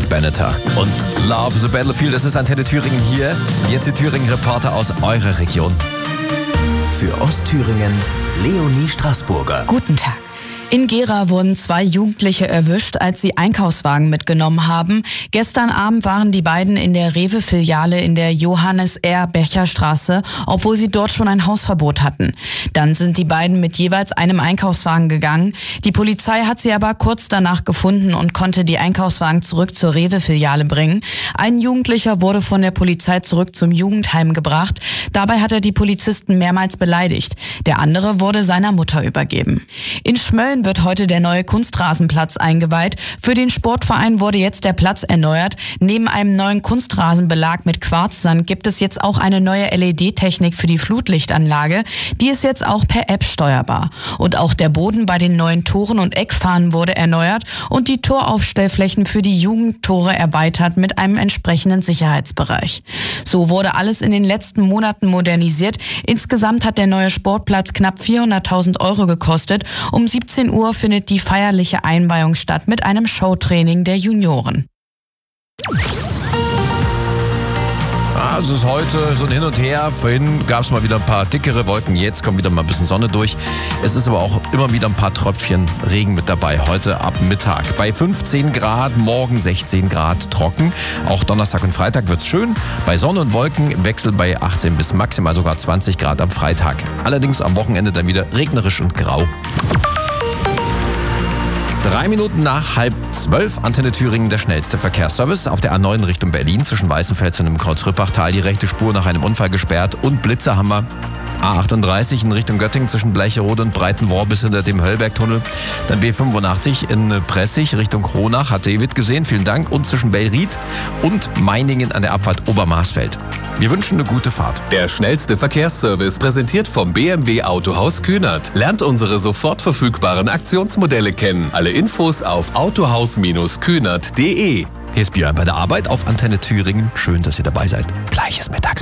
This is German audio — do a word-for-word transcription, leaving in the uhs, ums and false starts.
Benneter und Love the Battlefield. Das ist Antenne Thüringen hier. Jetzt die Thüringen-Reporter aus eurer Region. Für Ostthüringen, Leonie Straßburger. Guten Tag. In Gera wurden zwei Jugendliche erwischt, als sie Einkaufswagen mitgenommen haben. Gestern Abend waren die beiden in der Rewe-Filiale in der Johannes-R-Becher-Straße, obwohl sie dort schon ein Hausverbot hatten. Dann sind die beiden mit jeweils einem Einkaufswagen gegangen. Die Polizei hat sie aber kurz danach gefunden und konnte die Einkaufswagen zurück zur Rewe-Filiale bringen. Ein Jugendlicher wurde von der Polizei zurück zum Jugendheim gebracht. Dabei hat er die Polizisten mehrmals beleidigt. Der andere wurde seiner Mutter übergeben. In Schmölln wird heute der neue Kunstrasenplatz eingeweiht. Für den Sportverein wurde jetzt der Platz erneuert. Neben einem neuen Kunstrasenbelag mit Quarzsand gibt es jetzt auch eine neue L E D-Technik für die Flutlichtanlage. Die ist jetzt auch per App steuerbar. Und auch der Boden bei den neuen Toren und Eckfahnen wurde erneuert und die Toraufstellflächen für die Jugendtore erweitert mit einem entsprechenden Sicherheitsbereich. So wurde alles in den letzten Monaten modernisiert. Insgesamt hat der neue Sportplatz knapp vierhunderttausend Euro gekostet. Um siebzehn Uhr findet die feierliche Einweihung statt mit einem Showtraining der Junioren. Also es ist heute so ein Hin und Her. Vorhin gab es mal wieder ein paar dickere Wolken. Jetzt kommt wieder mal ein bisschen Sonne durch. Es ist aber auch immer wieder ein paar Tröpfchen Regen mit dabei. Heute ab Mittag bei fünfzehn Grad, morgen sechzehn Grad trocken. Auch Donnerstag und Freitag wird's schön. Bei Sonne und Wolken im Wechsel bei achtzehn bis maximal sogar zwanzig Grad am Freitag. Allerdings am Wochenende dann wieder regnerisch und grau. Drei Minuten nach halb zwölf, Antenne Thüringen, der schnellste Verkehrsservice. Auf der A neun Richtung Berlin zwischen Weißenfels und dem Kreuz-Rüppachtal die rechte Spur nach einem Unfall gesperrt und Blitzerhammer. A achtunddreißig in Richtung Göttingen zwischen Bleicherode und Breitenwohr bis hinter dem Höllbergtunnel. Dann B fünfundachtzig in Pressig Richtung Kronach, hat David gesehen, vielen Dank. Und zwischen Bellried und Meiningen an der Abfahrt Obermarsfeld. Wir wünschen eine gute Fahrt. Der schnellste Verkehrsservice präsentiert vom B M W Autohaus Kühnert. Lernt unsere sofort verfügbaren Aktionsmodelle kennen. Alle Infos auf autohaus Kühnert punkt de. Hier ist Björn bei der Arbeit auf Antenne Thüringen. Schön, dass ihr dabei seid. Gleiches Mittags.